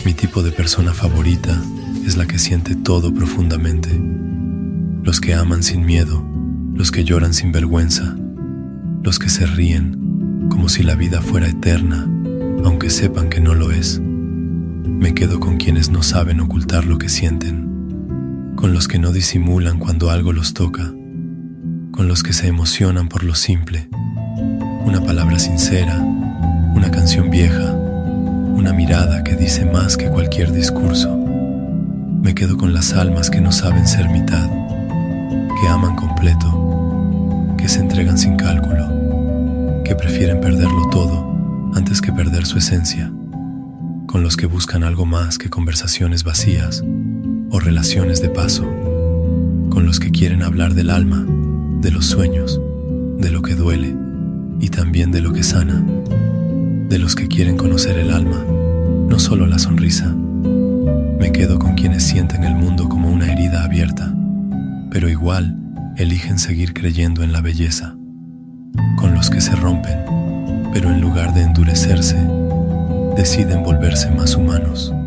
Mi tipo de persona favorita es la que siente todo profundamente. Los que aman sin miedo, los que lloran sin vergüenza, los que se ríen como si la vida fuera eterna, aunque sepan que no lo es. Me quedo con quienes no saben ocultar lo que sienten, con los que no disimulan cuando algo los toca, con los que se emocionan por lo simple. Una palabra sincera, una canción vieja, una mirada que dice más que cualquier discurso. Me quedo con las almas que no saben ser mitad, que aman completo, que se entregan sin cálculo, que prefieren perderlo todo antes que perder su esencia, con los que buscan algo más que conversaciones vacías o relaciones de paso, con los que quieren hablar del alma, de los sueños, de lo que duele y también de lo que sana, de los que quieren conocer el alma, no solo la sonrisa. Me quedo con quienes sienten el mundo como una herida abierta, pero igual eligen seguir creyendo en la belleza, con los que se rompen, pero en lugar de endurecerse, deciden volverse más humanos.